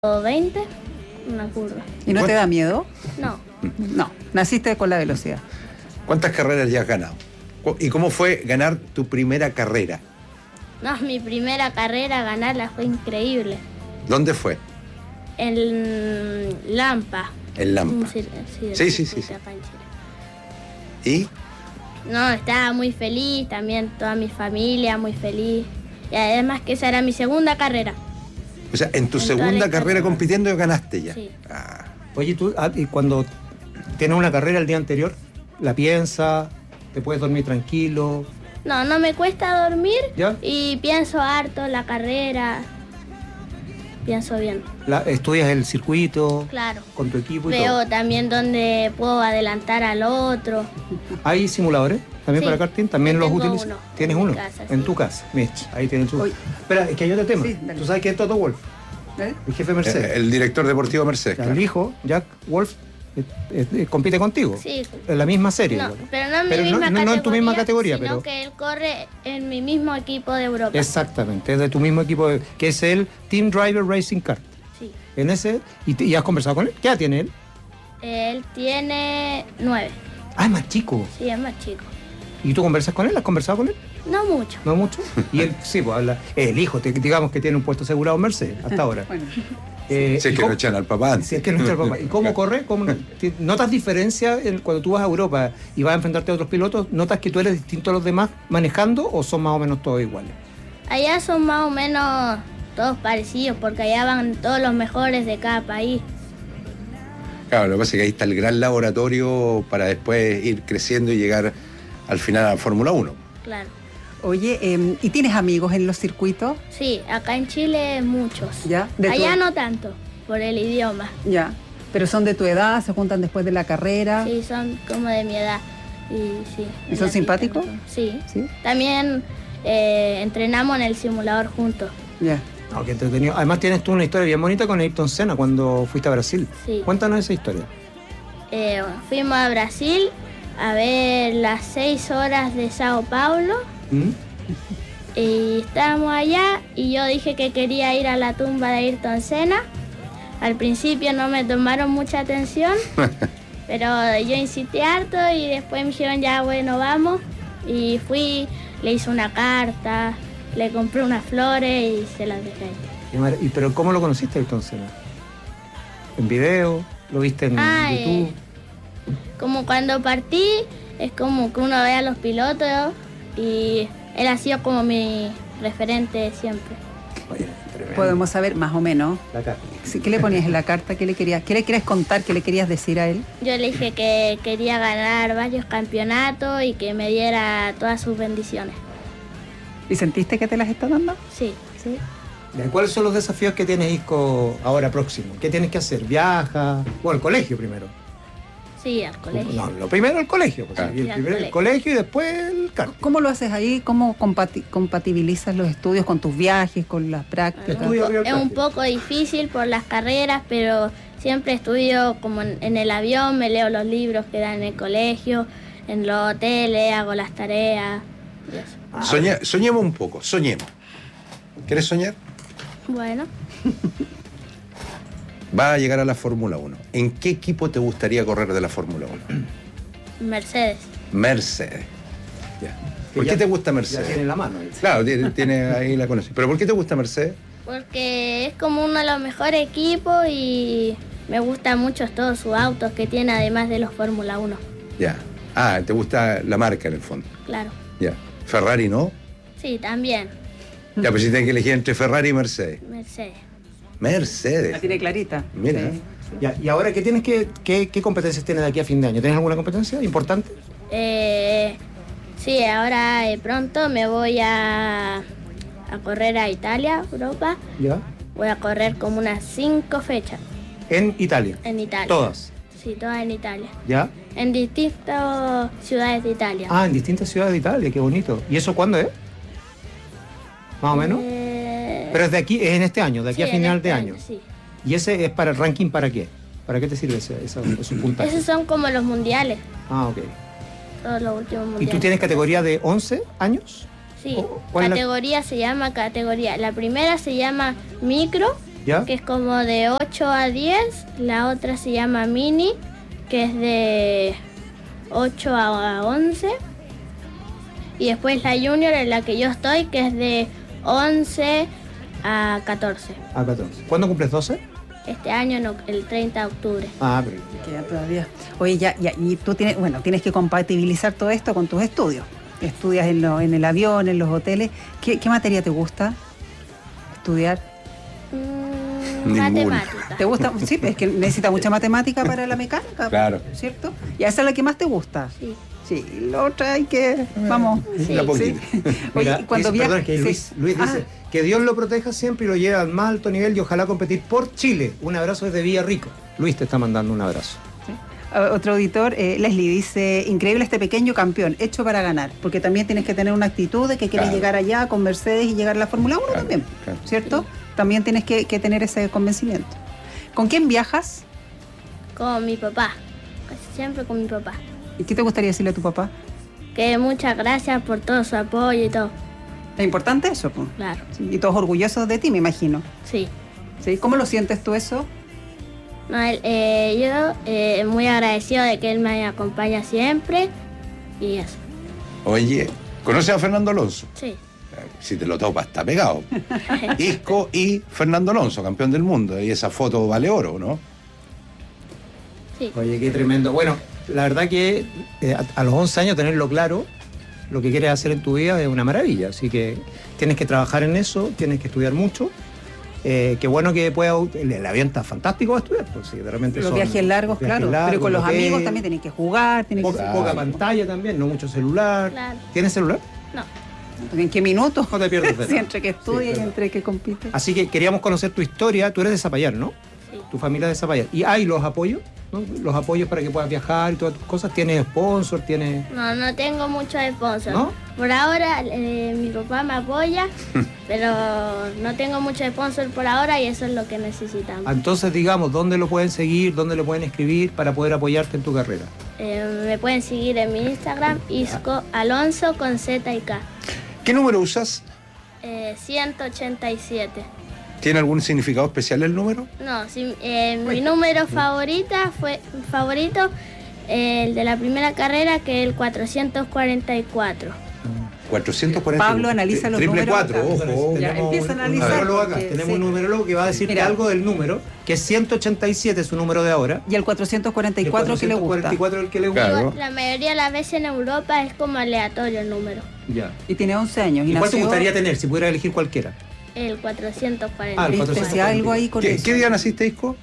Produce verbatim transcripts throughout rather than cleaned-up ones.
veinte, una curva. ¿Y no te da miedo? No. No, naciste con la velocidad. ¿Cuántas carreras ya has ganado? ¿Y cómo fue ganar tu primera carrera? No, mi primera carrera, ganarla fue increíble. ¿Dónde fue? En Lampa. En Lampa. Un cir- Sí, sí, sí, sí. acá en Chile. ¿Y? No, estaba muy feliz, también toda mi familia muy feliz. Y además que esa era mi segunda carrera. O sea, en tu En toda la segunda historia. carrera compitiendo ganaste ya. Sí. Ah. Oye, tú, ah, y cuando tienes una carrera el día anterior, ¿la piensas? ¿Te puedes dormir tranquilo? No, no me cuesta dormir. ¿Ya? Y pienso harto la carrera. Pienso bien. La- ¿Estudias el circuito Claro. con tu equipo y Veo todo? también dónde puedo adelantar al otro. ¿Hay simuladores también Sí. para karting? ¿También Yo los tengo utilizas? uno ¿Tienes en mi uno? casa, En sí. tu casa, Mitch. Ahí tienes tu... Oye. Espera, es que hay otro tema. Sí, dale. Tú sabes que es Toto Wolff, ¿Eh? el jefe de Mercedes. Eh, El director deportivo Mercedes. Ya, claro. El hijo, Jack Wolff, eh, eh, eh, compite contigo. Sí. En la misma serie. No, igual. pero no en mi Pero no- misma no- no categoría, en tu misma categoría, sino pero- que él corre en mi mismo equipo de Europa. Exactamente, es de tu mismo equipo, de- que es el Team Driver Racing Kart. Sí. En ese, y, te- y has conversado con él. ¿Qué edad tiene él? Él tiene nueve. Ah, es más chico. Sí, es más chico. ¿Y tú conversas con él? ¿Has conversado con él? No mucho. ¿No mucho? Y él, sí, pues habla. El hijo, te- digamos que tiene un puesto asegurado en Mercedes hasta ahora. Bueno, Eh, Si es ¿y que cómo- no echan al papá antes. Si es que no está el papá. ¿Y cómo corre? ¿Cómo, ti- ¿Notas diferencia en- cuando tú vas a Europa y vas a enfrentarte a otros pilotos? ¿Notas que tú eres distinto a los demás manejando o son más o menos todos iguales? Allá son más o menos todos parecidos porque allá van todos los mejores de cada país. Claro, lo que pasa es que ahí está el gran laboratorio para después ir creciendo y llegar al final a la Fórmula uno. Claro. oye, eh, ¿y tienes amigos en los circuitos? Sí, acá en Chile muchos. Ya, de tu- Allá no tanto, por el idioma. Ya. ¿Pero son de tu edad? ¿Se juntan después de la carrera? Sí, son como de mi edad. Y, sí, ¿Y son en la simpáticos? pista, sí. ¿Sí? También eh, entrenamos en el simulador juntos. Ya. No, qué entretenido. Además tienes tú una historia bien bonita con Ayrton Senna cuando fuiste a Brasil. Sí. Cuéntanos esa historia. Eh, fuimos a Brasil a ver las seis horas de Sao Paulo ¿Mm? y estábamos allá y yo dije que quería ir a la tumba de Ayrton Senna. Al principio no me tomaron mucha atención, pero yo insistí harto y después me dijeron ya bueno vamos y fui, le hice una carta, le compré unas flores y se las dejé ahí. Qué mar- ¿Y pero cómo lo conociste Ayrton Senna? ¿En video? ¿Lo viste en Ah, YouTube? eh, como cuando partí, es como que uno ve a los pilotos y él ha sido como mi referente siempre. Oye, tremendo. Podemos saber más o menos. La carta. Sí, ¿qué le ponías en la carta? ¿Qué le querías, qué le querías contar? ¿Qué le querías decir a él? Yo le dije que quería ganar varios campeonatos y que me diera todas sus bendiciones. ¿Y sentiste que te las está dando? Sí. Sí. Ya, ¿cuáles son los desafíos que tienes, Isco, ahora próximo? ¿Qué tienes que hacer? ¿Viaja? Bueno, el colegio primero. Sí, al colegio. No, lo primero el colegio. Pues, Ah. y el, Sí, al primero, el colegio. colegio y después el kart. ¿Cómo lo haces ahí? ¿Cómo compati- compatibilizas los estudios con tus viajes, con las ¿Qué prácticas? estudio arriba del Es un karting? poco difícil por las carreras, pero siempre estudio como en, en el avión, me leo los libros que dan en el colegio, en los hoteles, hago las tareas y eso. Ah, Soña- soñemos un poco, soñemos. ¿Quieres soñar? Bueno, Va a llegar a la Fórmula uno. ¿En qué equipo te gustaría correr de la Fórmula uno? Mercedes. Mercedes. Ya. ¿Por Que qué ya- te gusta Ya Mercedes? tiene la mano. ahí. Claro, tiene, tiene ahí la conoces. ¿Pero por qué te gusta Mercedes? Porque es como uno de los mejores equipos y me gustan mucho todos sus autos que tiene además de los Fórmula uno. Ya. Ah, te gusta la marca en el fondo. Claro. Ya. Ferrari, ¿no? Sí, también. Ya, pues si tienes que elegir entre Ferrari y Mercedes. Mercedes. La Mercedes. tiene clarita. Mira. Sí. Ya, ¿y ahora qué tienes que, qué, qué competencias tienes de aquí a fin de año? ¿Tienes alguna competencia importante? Eh, sí, ahora eh, pronto me voy a, a correr a Italia, Europa. Ya. Voy a correr como unas cinco fechas En Italia. en Italia. Todas. Sí, todas en Italia. ¿Ya? En distintas ciudades de Italia. Ah, en distintas ciudades de Italia, qué bonito. ¿Y eso cuándo es? Más o menos. Eh, Pero es de aquí, es en este año, de aquí sí, a en final este de año, año. Sí. ¿Y ese es para el ranking para qué? ¿Para qué te sirve ese, ese, ese puntaje? Esos son como los mundiales, Ah, ok. todos los últimos ¿Y mundiales. tú tienes categoría de once años? Sí, o- ¿cuál es la- categoría se llama categoría. La primera se llama micro, ¿Ya? que es como de ocho a diez. La otra se llama Mini, que es de ocho a once. Y después la Junior, en la que yo estoy, que es de once a catorce. A catorce. ¿Cuándo cumples doce? Este año, no, el treinta de octubre. Ah, pero... Queda todavía. Oye, ya, ya, y tú tienes, bueno, tienes que compatibilizar todo esto con tus estudios. Estudias en, lo, en el avión, en los hoteles. ¿Qué, qué materia te gusta estudiar? Mm, Ninguna. matemática. ¿Te gusta? Sí, es que necesita mucha matemática para la mecánica. Claro. ¿Cierto? ¿Y esa es la que más te gusta? Sí. Sí, la otra hay que... Vamos. Sí. La poquita. Oye, Mira, cuando dice, viajas... perdón, que Luis, Luis Ah, dice que Dios lo proteja siempre y lo lleve al más alto nivel y ojalá competir por Chile. Un abrazo desde Villarrico. Luis te está mandando un abrazo. otro auditor, eh, Leslie, dice, increíble este pequeño campeón, hecho para ganar, porque también tienes que tener una actitud de que quieres Claro. llegar allá con Mercedes y llegar a la Fórmula uno Claro, también, claro. ¿cierto? También tienes que, que tener ese convencimiento. ¿Con quién viajas? Con mi papá. Casi siempre con mi papá. ¿Y qué te gustaría decirle a tu papá? Que muchas gracias por todo su apoyo y todo. ¿Es importante eso? Po? Claro. Sí, y todos orgullosos de ti, me imagino. Sí. ¿Sí? ¿Cómo lo sientes tú eso? No, él, eh, yo eh, muy agradecido de que él me acompaña siempre. Y eso. Oye, ¿conoces a Fernando Alonso? Sí. Si te lo topas, está pegado. Isco y Fernando Alonso, campeón del mundo. Y esa foto vale oro, ¿no? Sí. Oye, qué tremendo. Bueno, la verdad que eh, a, a los once años tenerlo claro, lo que quieres hacer en tu vida es una maravilla. Así que tienes que trabajar en eso, tienes que estudiar mucho. Eh, qué bueno que pueda... El, el avión está fantástico a estudiar. Pues, sí, de repente Los son viajes largos, viajes claro. largos, Pero con los hotel, amigos también tienes que jugar. Tienes Poca, que... Claro. poca pantalla también, no mucho celular. Claro. ¿Tienes celular? No. ¿En qué minutos? No te pierdes de Sí, nada. entre que estudias Sí, y claro. entre que compites. Así que queríamos conocer tu historia. Tú eres de Zapallar, ¿no? Sí. Tu familia es de Zapallar. ¿Y hay los apoyos? ¿No? Los apoyos para que puedas viajar y todas tus cosas. ¿Tienes sponsor? ¿Tienes...? No, no tengo mucho sponsor. ¿No? Por ahora eh, mi papá me apoya, pero no tengo mucho sponsor por ahora y eso es lo que necesitamos. Entonces, digamos, ¿dónde lo pueden seguir? ¿Dónde lo pueden escribir para poder apoyarte en tu carrera? Eh, me pueden seguir en mi Instagram, Isco Alonso con Z y K. ¿Qué número usas? Eh, ciento ochenta y siete. ¿Tiene algún significado especial el número? No, sí, eh, mi número favorita fue favorito eh, el de la primera carrera, que es el cuatrocientos cuarenta y cuatro. cuatrocientos cuarenta. Pablo analiza los Triple números cuatro, acá. ojo. Ya, Tenemos empieza a un- analizar Un numerólogo acá. porque- Tenemos sí. un numerólogo que va a decirte Mira. algo del número, que es ciento ochenta y siete, su número de ahora. Y el cuatrocientos cuarenta y cuatro que le gusta. cuatrocientos cuarenta y cuatro el que le gusta. Claro. La mayoría de las veces en Europa es como aleatorio el número, Ya. Y tiene once años. Y ¿Y cuál te nació- gustaría tener si pudieras elegir cualquiera? el cuatrocientos cuarenta. Ah, el ¿Viste? cuatrocientos Si hay algo ahí con ¿Qué, eso. qué día naciste, Isco?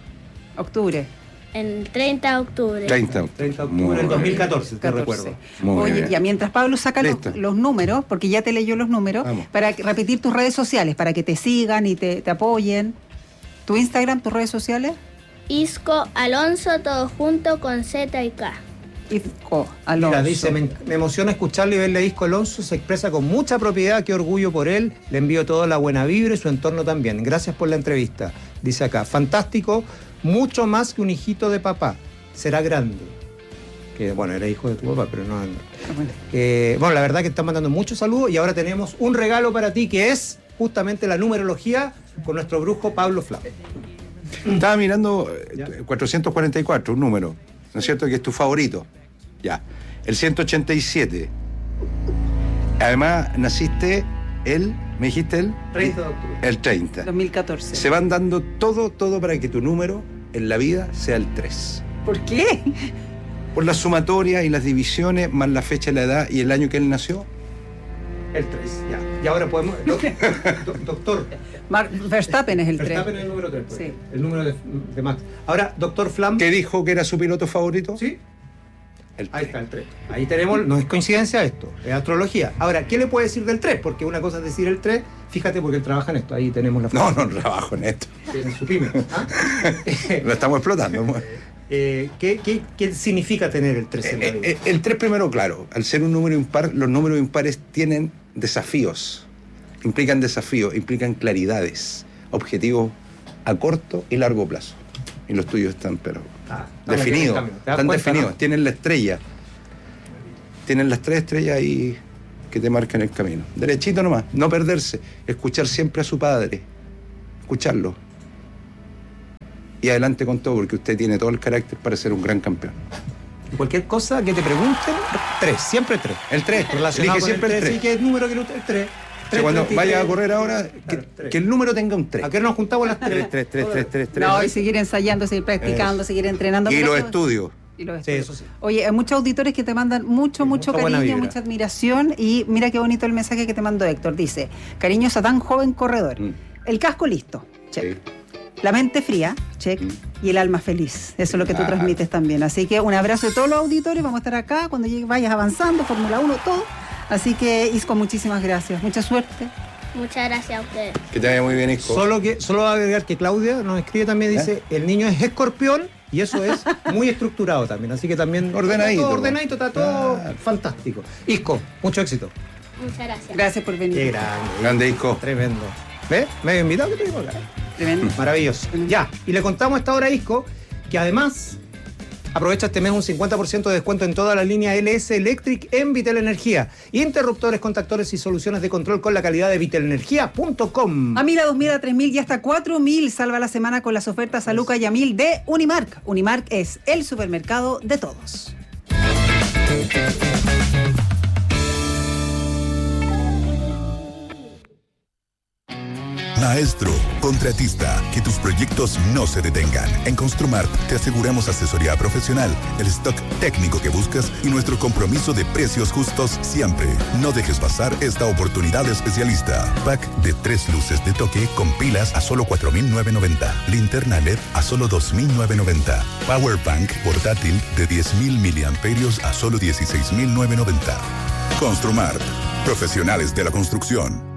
Octubre. En treinta de octubre. treinta. treinta de Muy octubre del bien. dos mil catorce, te catorce. recuerdo. Muy Oye, bien. ya mientras Pablo saca los, Listo. los números, porque ya te leyó los números, Vamos. para que- repetir tus redes sociales, para que te sigan y te, te apoyen. ¿Tu Instagram, tus redes sociales? Isco Alonso, todo junto con Z y K. Isco Alonso. Mira, dice, me, me emociona escucharle y verle a Isco Alonso, se expresa con mucha propiedad, qué orgullo por él, le envío toda la buena vibra y su entorno también. Gracias por la entrevista. Dice acá, fantástico, mucho más que un hijito de papá, será grande. Que bueno, era hijo de tu papá, pero no... Bueno. Eh, bueno, la verdad que están mandando muchos saludos y ahora tenemos un regalo para ti que es justamente la numerología con nuestro brujo Pablo Flam. Estaba mirando eh, Ya. cuatrocientos cuarenta y cuatro, un número, ¿no es cierto? Que es tu favorito. Ya. El ciento ochenta y siete. Además, naciste el, me dijiste el, treinta de octubre. el treinta. dos mil catorce. Se van dando todo, todo para que tu número en la vida sea el tres. ¿Por qué? Por la sumatoria y las divisiones, más la fecha, la edad y el año que él nació. El tres, ya. Y ahora podemos... do- do- doctor, Mark Verstappen es el tres. Verstappen es el número tres. Sí. El número de, de Max. Ahora, doctor Flam... ¿Qué dijo que era su piloto favorito? Sí, El ahí tres. está el tres. Ahí tenemos, no es coincidencia esto, es astrología. Ahora, ¿qué le puede decir del tres? Porque una cosa es decir el tres, fíjate porque él trabaja en esto, ahí tenemos la No, no trabajo en esto. en su pyme. ¿ah? Lo estamos explotando. Eh, ¿qué, qué, qué significa tener el tres en la Eh, vida? eh, El tres primero, claro, al ser un número impar, los números impares tienen desafíos, implican desafíos, implican claridades, objetivos a corto y largo plazo. Y los tuyos están, pero Ah, estamos definidos, en el camino. ¿Te das están cuenta, definidos, no? tienen la estrella, tienen las tres estrellas ahí que te marcan el camino. Derechito nomás, no perderse, escuchar siempre a su padre, escucharlo, y adelante con todo, porque usted tiene todo el carácter para ser un gran campeón. Cualquier cosa que te pregunten, tres, siempre tres. El tres, Relacionado elige con siempre el Sí, tres. ¿qué número quiere usted? El tres. O sea, cuando vaya a correr ahora, que, Claro, tres. que el número tenga un tres. ¿A qué nos juntamos las tres? tres, tres, tres, tres, tres. No, y seguir ensayando, seguir practicando, seguir entrenando. Y Pero los eso- estudios. y los Sí, estudios. eso sí. Oye, hay muchos auditores que te mandan mucho, Sí, mucho mucha buena cariño, vibra. mucha admiración. Y mira qué bonito el mensaje que te mandó Héctor. Dice, cariños a tan joven corredor. Mm. El casco listo, check. Sí. La mente fría, check. Mm. Y el alma feliz. Eso es lo que tú Ah. transmites también. Así que un abrazo de todos los auditores. Vamos a estar acá cuando llegue- vayas avanzando, Fórmula uno, todo. Así que, Isco, muchísimas gracias. Mucha suerte. Muchas gracias a ustedes. Que te vaya muy bien, Isco. Solo que solo va a agregar que Claudia nos escribe también, dice, el niño es escorpión y eso es muy estructurado también. Así que también Ordenadito, está todo po. ordenadito, está todo Claro. fantástico. Isco, mucho éxito. Muchas gracias. Gracias por venir. Qué grande, Grande, Isco. tremendo. ¿Ves? Me había invitado que te digo acá. Tremendo. Maravilloso. Ya, y le contamos a esta hora a Isco que además aprovecha este mes un cincuenta por ciento de descuento en toda la línea L S Electric en Vitel Energía. Interruptores, contactores y soluciones de control con la calidad de vitel energía punto com. A mil, a dos mil, a tres mil y hasta cuatro mil. Salva la semana con las ofertas a Luca y a mil de Unimark. Unimark es el supermercado de todos. Maestro, contratista, que tus proyectos no se detengan. En Construmart te aseguramos asesoría profesional, el stock técnico que buscas y nuestro compromiso de precios justos siempre. No dejes pasar esta oportunidad especialista. Pack de tres luces de toque con pilas a solo cuatro mil novecientos noventa. Linterna L E D a solo dos mil novecientos noventa. Power Bank portátil de diez mil miliamperios a solo dieciséis mil novecientos noventa. Construmart, profesionales de la construcción.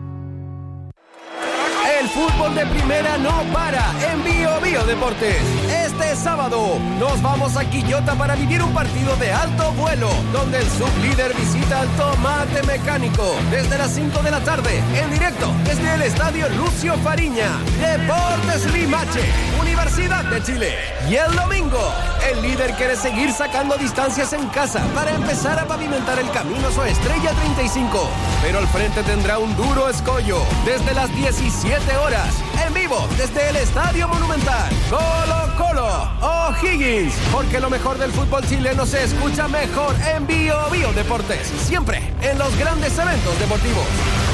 El fútbol de primera no para en Bio Bio Deportes. Este sábado nos vamos a Quillota para vivir un partido de alto vuelo, donde el sublíder visita al Tomate Mecánico desde las cinco de la tarde, en directo desde el Estadio Lucio Fariña. Deportes Limache, Universidad de Chile. Y el domingo, el líder quiere seguir sacando distancias en casa para empezar a pavimentar el camino a su estrella treinta y cinco. Pero al frente tendrá un duro escollo desde las diecisiete horas, en vivo desde el Estadio Monumental. Colo Colo O'Higgins, porque lo mejor del fútbol chileno se escucha mejor en Bio Bio Deportes, siempre en los grandes eventos deportivos.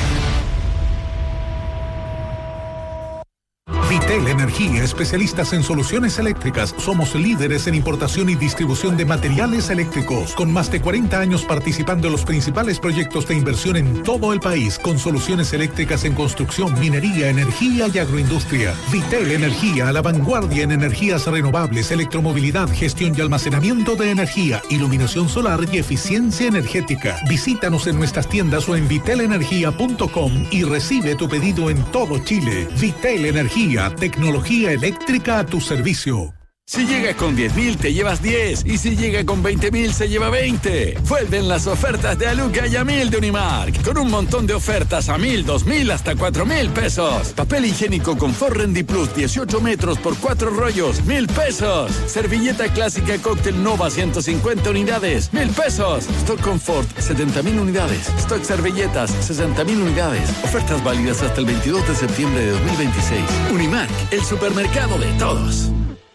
Vitel Energía, especialistas en soluciones eléctricas. Somos líderes en importación y distribución de materiales eléctricos, con más de cuarenta años participando en los principales proyectos de inversión en todo el país, con soluciones eléctricas en construcción, minería, energía y agroindustria. Vitel Energía, a la vanguardia en energías renovables, electromovilidad, gestión y almacenamiento de energía, iluminación solar y eficiencia energética. Visítanos en nuestras tiendas o en vitel energía punto com y recibe tu pedido en todo Chile. Vitel Energía, tecnología eléctrica a tu servicio. Si llega con diez mil, te llevas diez. Y si llega con veinte mil, se lleva veinte. Vuelven las ofertas de Aluca y a mil de Unimark. Con un montón de ofertas a mil, dos mil, hasta cuatro mil pesos. Papel higiénico Confort Rendi Plus, dieciocho metros por cuatro rollos, mil pesos. Servilleta clásica Cóctel Nova, ciento cincuenta unidades, mil pesos. Stock Confort, setenta mil unidades. Stock Servilletas, sesenta mil unidades. Ofertas válidas hasta el veintidós de septiembre de dos mil veintiséis. Unimark, el supermercado de todos.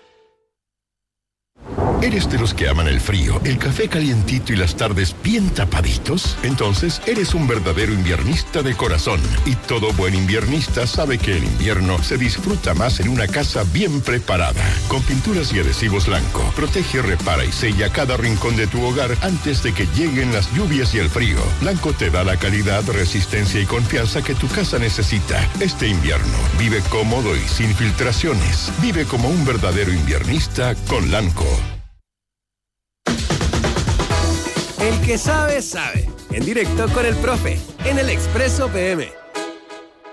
¿Eres de los que aman el frío, el café calientito y las tardes bien tapaditos? Entonces eres un verdadero inviernista de corazón. Y todo buen inviernista sabe que el invierno se disfruta más en una casa bien preparada. Con pinturas y adhesivos Lanco, protege, repara y sella cada rincón de tu hogar antes de que lleguen las lluvias y el frío. Lanco te da la calidad, resistencia y confianza que tu casa necesita. Este invierno, vive cómodo y sin filtraciones. Vive como un verdadero inviernista con Lanco. El que sabe, sabe. En directo con el profe, en el Expreso P M.